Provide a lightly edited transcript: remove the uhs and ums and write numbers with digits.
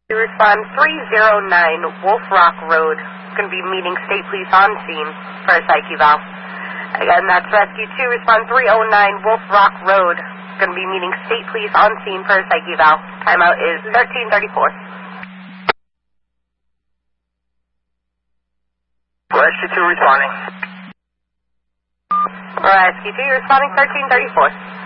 Respond 309 Wolf Rock Road. Going to be meeting state police on scene for a psych eval. Again, that's Rescue 2. Respond 309 Wolf Rock Road. Going to be meeting state police on scene for a psych eval. Timeout is 13:34. Rescue 2 responding. Rescue 2, responding 13:34.